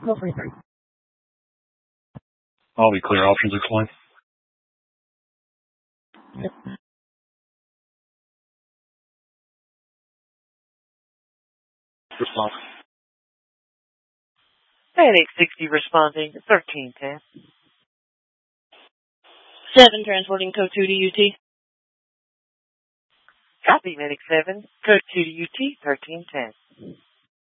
I'll be clear. Options explain. Response. Medic 60 responding to 1310. 7 transporting code 2 to UT. Copy, Medic 7. Code 2 to UT, 1310.